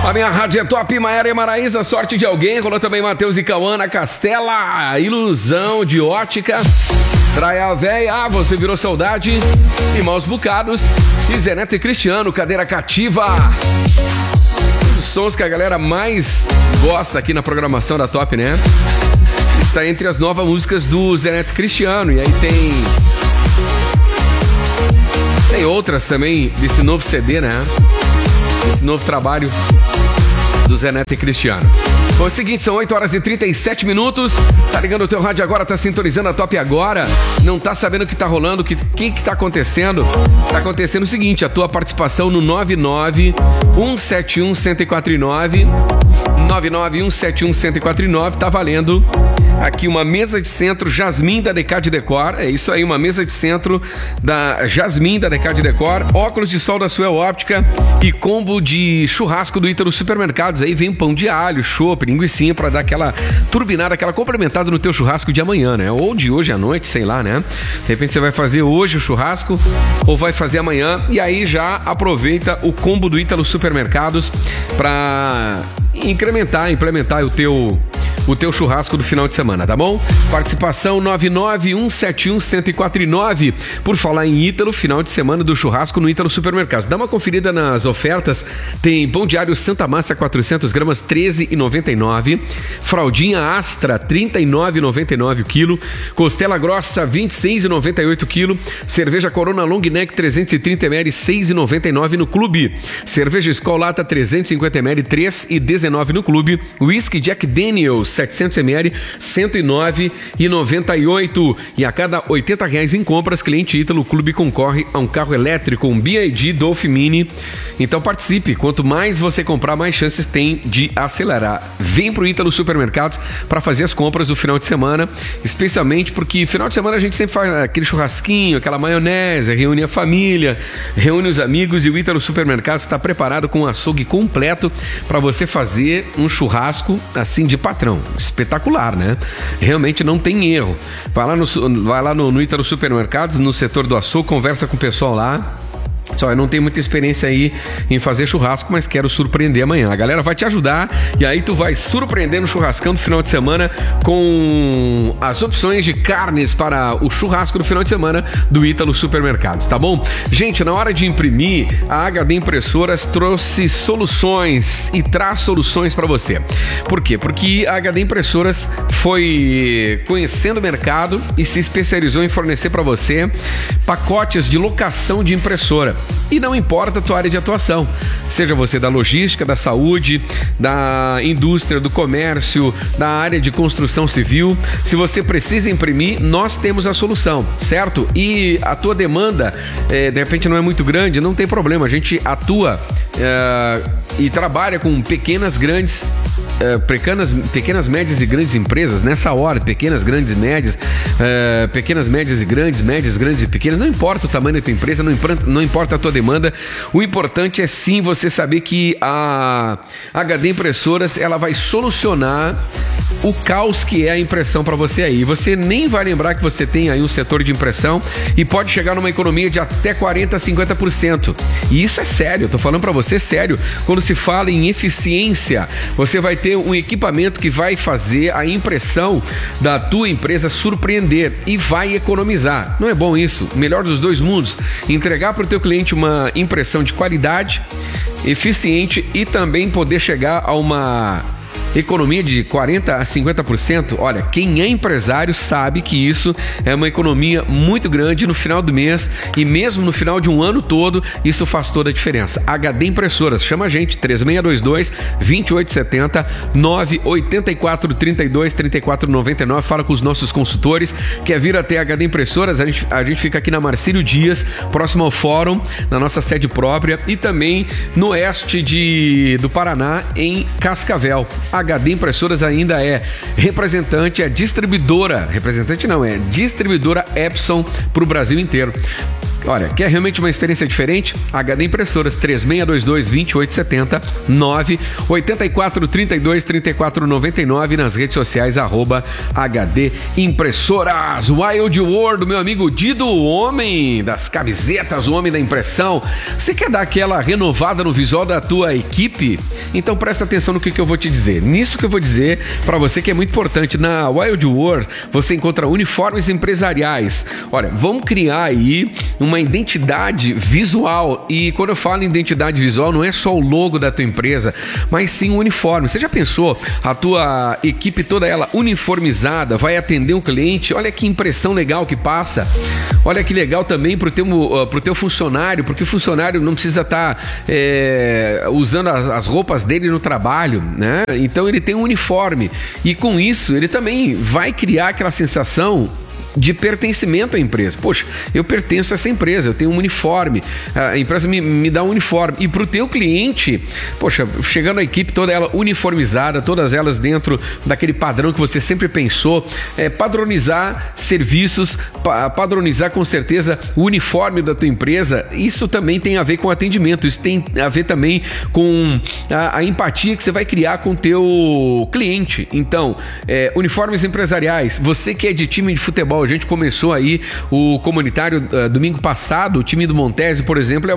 A minha rádio é top, Maiara e Maraísa, sorte de alguém. Rolou também Matheus e Cauana, Castela, Ilusão de Ótica, Praia Véia, Você Virou Saudade e Maus Bocados. E Zé Neto e Cristiano, Cadeira Cativa. Os sons que a galera mais gosta aqui na programação da Top, né? Está entre as novas músicas do Zé Neto e Cristiano. E aí tem outras também desse novo CD, né? Esse novo trabalho do Zé Neto e Cristiano. Bom, é o seguinte, são 8 horas e 37 minutos. Tá ligando o teu rádio agora, tá sintonizando a Top agora. Não tá sabendo o que tá rolando, o que tá acontecendo. Tá acontecendo o seguinte, a tua participação no 991711049 991711049 tá valendo aqui uma mesa de centro Jasmim da Decade Decor. É isso aí, uma mesa de centro da Jasmim da Decade Decor, óculos de sol da Suel Óptica e combo de churrasco do Ítalo Supermercados. Aí vem pão de alho, chopp, linguicinha pra dar aquela turbinada, aquela complementada no teu churrasco de amanhã, né? Ou de hoje à noite, sei lá, né? De repente você vai fazer hoje o churrasco ou vai fazer amanhã e aí já aproveita o combo do Ítalo Supermercados pra implementar o teu churrasco do final de semana, tá bom? Participação 991711049. Por falar em Ítalo, final de semana do churrasco no Ítalo Supermercados. Dá uma conferida nas ofertas. Tem pão diário Santa Massa 400 gramas, R$13,99. Fraldinha Astra, R$39,99 o quilo. Costela grossa, R$26,98 o quilo. Cerveja Corona Long Neck 330 ml, R$6,99 no clube. Cerveja Skol Lata 350 ml, R$3,19 no clube. Whisky Jack Daniels 700 ml, R$109,98. E a cada R$80 em compras, cliente Ítalo Clube concorre a um carro elétrico, um BYD Dolphin Mini. Então participe, quanto mais você comprar, mais chances tem de acelerar. Vem pro Ítalo Supermercados para fazer as compras do final de semana, especialmente porque final de semana a gente sempre faz aquele churrasquinho, aquela maionese, reúne a família, reúne os amigos, e o Ítalo Supermercados está preparado com um açougue completo para você fazer um churrasco assim de patrão. Espetacular, né? Realmente não tem erro. Vai lá no Ítalo Supermercados, no setor do açougue, conversa com o pessoal lá. Só eu não tenho muita experiência aí em fazer churrasco, mas quero surpreender amanhã. A galera vai te ajudar e aí tu vai surpreender no churrascão do final de semana com as opções de carnes para o churrasco do final de semana do Ítalo Supermercados, tá bom? Gente, na hora de imprimir, a HD Impressoras trouxe soluções e traz soluções para você. Por quê? Porque a HD Impressoras foi conhecendo o mercado e se especializou em fornecer para você pacotes de locação de impressora. E não importa a tua área de atuação, seja você da logística, da saúde, da indústria, do comércio, da área de construção civil, se você precisa imprimir, nós temos a solução, certo? E a tua demanda, de repente não é muito grande, não tem problema, a gente atua e trabalha com pequenas, médias e grandes empresas nessa hora, pequenas, grandes, médias, pequenas, médias e grandes, médias, grandes e pequenas, não importa o tamanho da tua empresa, não importa a tua demanda, o importante é sim você saber que a HD Impressoras, ela vai solucionar o caos que é a impressão para você aí. Você nem vai lembrar que você tem aí um setor de impressão e pode chegar numa economia de até 40% a 50%. E isso é sério, eu tô falando para você sério. Quando se fala em eficiência, você vai ter um equipamento que vai fazer a impressão da tua empresa surpreender e vai economizar. Não é bom isso? O melhor dos dois mundos, entregar para o teu cliente uma impressão de qualidade, eficiente e também poder chegar a uma economia de 40% a 50%. Olha, quem é empresário sabe que isso é uma economia muito grande no final do mês e mesmo no final de um ano todo, isso faz toda a diferença. HD Impressoras, chama a gente, 3622-2870, 984-32-3499, fala com os nossos consultores. Quer vir até HD Impressoras? A gente fica aqui na Marcílio Dias, próximo ao Fórum, na nossa sede própria, e também no oeste do Paraná, em Cascavel. HD Impressoras ainda é distribuidora Epson para o Brasil inteiro. Olha, quer realmente uma experiência diferente? HD Impressoras, 3622-2870, 984-32-3499, nas redes sociais, @HD Impressoras. Wild World, meu amigo Dido, o homem das camisetas, o homem da impressão. Você quer dar aquela renovada no visual da tua equipe? Então presta atenção no que eu vou te dizer. Nisso que eu vou dizer para você que é muito importante. Na Wild World você encontra uniformes empresariais. Olha, vamos criar aí uma identidade visual. E quando eu falo em identidade visual, não é só o logo da tua empresa, mas sim o uniforme. Você já pensou a tua equipe toda ela uniformizada, vai atender um cliente? Olha que impressão legal que passa. Olha que legal também pro teu funcionário, porque o funcionário não precisa estar usando as roupas dele no trabalho, né? Então ele tem um uniforme e com isso ele também vai criar aquela sensação de pertencimento à empresa. Poxa, eu pertenço a essa empresa, eu tenho um uniforme, a empresa me dá um uniforme. E para o teu cliente, poxa, chegando a equipe toda ela uniformizada, todas elas dentro daquele padrão que você sempre pensou, padronizar serviços, padronizar com certeza o uniforme da tua empresa. Isso também tem a ver com atendimento, isso tem a ver também com a empatia que você vai criar com o teu cliente. Então, uniformes empresariais, você que é de time de futebol, a gente começou aí o comunitário domingo passado. O time do Montese, por exemplo,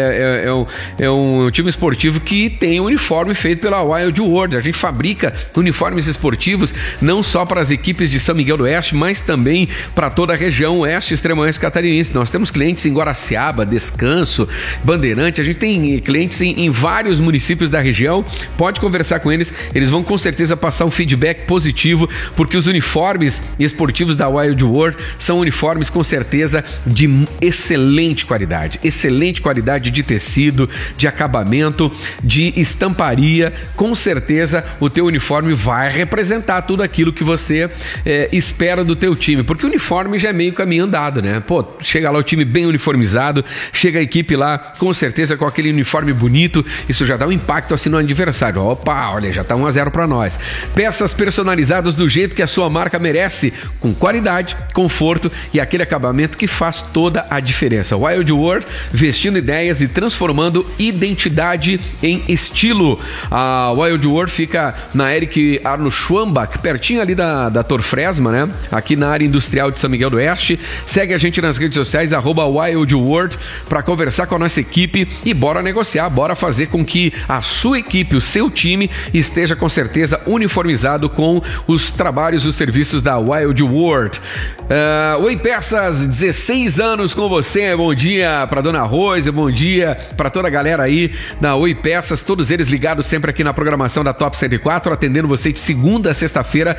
é um time esportivo que tem um uniforme feito pela Wild World. A gente fabrica uniformes esportivos não só para as equipes de São Miguel do Oeste, mas também para toda a região oeste e extremo oeste catarinense. Nós temos clientes em Guaraciaba, Descanso, Bandeirante. A gente tem clientes em vários municípios da região. Pode conversar com eles, eles vão com certeza passar um feedback positivo, porque os uniformes esportivos da Wild World são uniformes com certeza de excelente qualidade de tecido, de acabamento, de estamparia. Com certeza o teu uniforme vai representar tudo aquilo que você espera do teu time, porque o uniforme já é meio caminho andado, né? Pô, chega lá o time bem uniformizado, chega a equipe lá com certeza com aquele uniforme bonito, isso já dá um impacto assim no adversário. Opa, olha, já tá 1-0 para nós. Peças personalizadas do jeito que a sua marca merece, com qualidade, conforto e aquele acabamento que faz toda a diferença. Wild World, vestindo ideias e transformando identidade em estilo. A Wild World fica na Eric Arno Schwambach, pertinho ali da Torfresma, né? Aqui na área industrial de São Miguel do Oeste. Segue a gente nas redes sociais, @Wild World, para conversar com a nossa equipe e bora negociar, bora fazer com que a sua equipe, o seu time, esteja com certeza uniformizado com os trabalhos, os serviços da Wild World. Oi Peças, 16 anos com você. Bom dia para Dona Rose, bom dia para toda a galera aí da Oi Peças, todos eles ligados sempre aqui na programação da Top 104, atendendo você de segunda a sexta-feira,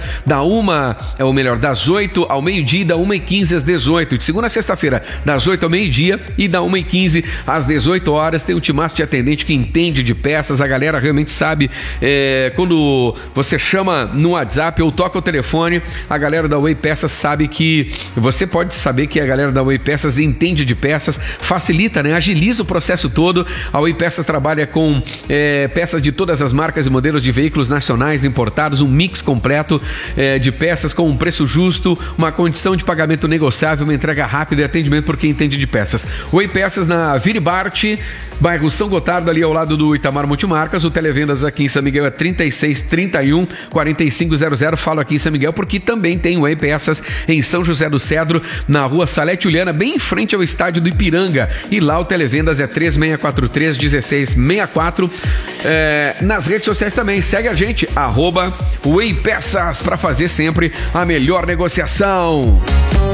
das 8 ao meio-dia e da 1h15 às 18. De segunda a sexta-feira, das 8 ao meio-dia e da 1h15 às 18 horas. Tem um timaço de atendente que entende de peças, a galera realmente sabe. Quando você chama no WhatsApp ou toca o telefone, a galera da Oi Peças sabe que você pode saber que a galera da Oi Peças entende de peças, facilita, né? Agiliza o processo todo. A Oi Peças trabalha com peças de todas as marcas e modelos de veículos nacionais importados, um mix completo de peças com um preço justo, uma condição de pagamento negociável, uma entrega rápida e atendimento por quem entende de peças. Oi Peças na Viribarte, bairro São Gotardo, ali ao lado do Itamar Multimarcas. O televendas aqui em São Miguel é 3631 4500. Falo aqui em São Miguel porque também tem Oi Peças em São José do Cedro, na rua Salete Uliana, bem em frente ao estádio do Ipiranga. E lá o televendas é 3643-1664. Nas redes sociais também, segue a gente, @Oi Peças, para fazer sempre a melhor negociação.